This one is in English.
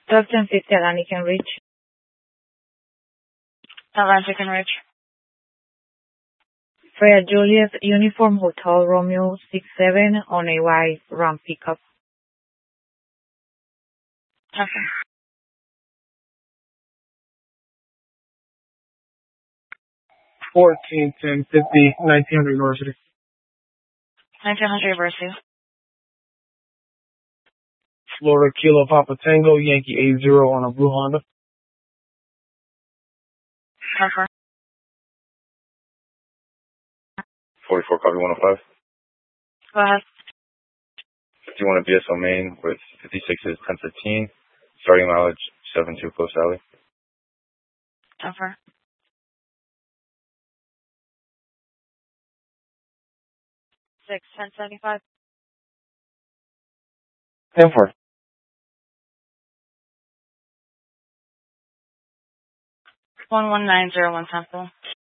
12 1050 Atlantic and Rich. Atlantic and Rich. Freya Juliet Uniform Hotel Romeo 67 on a white Ram pickup. Okay. $14.10.50 1900 University. 1900 University. Florida Kilo Papa Tango Yankee 80 on a blue Honda. Confirm. 44 copy 105. Go ahead. 51 at BSO Main with 56 is 1015. Starting mileage 72 Close Alley. Confirm. 6 1075. 10-4. 1190 Temple.